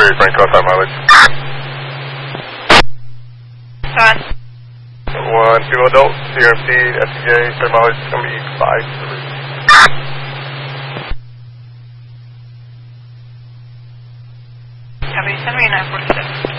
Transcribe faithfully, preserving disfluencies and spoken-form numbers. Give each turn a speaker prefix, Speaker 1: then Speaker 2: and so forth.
Speaker 1: three, Frank, call time mileage.
Speaker 2: Seven.
Speaker 1: One, two adults, C R M C, S C J, third mileage is going to be five three.
Speaker 2: Copy, send me nine forty-six.